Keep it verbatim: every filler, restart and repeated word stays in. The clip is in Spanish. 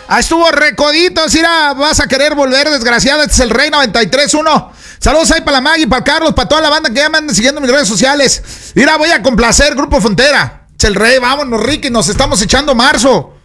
Ah, estuvo recoditos, mira, vas a querer volver, desgraciada. Este es el Rey noventa y tres punto uno. Saludos ahí para la Maggie, para Carlos, para toda la banda que ya me andan siguiendo en mis redes sociales. Mira, voy a complacer, Grupo Frontera. Es el Rey, vámonos, Ricky, nos estamos echando marzo.